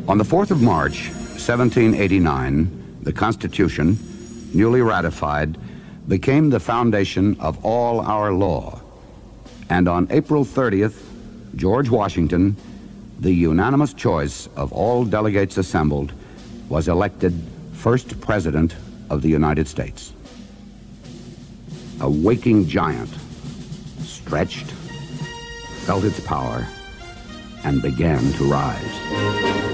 On the 4th of March, 1789, the Constitution, newly ratified, became the foundation of all our law. And on April 30th, George Washington, the unanimous choice of all delegates assembled, was elected first President of the United States. A waking giant stretched, felt its power, and began to rise.